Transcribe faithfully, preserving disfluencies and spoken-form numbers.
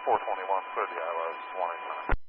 four twenty-one, clear the I L S, one eight nine.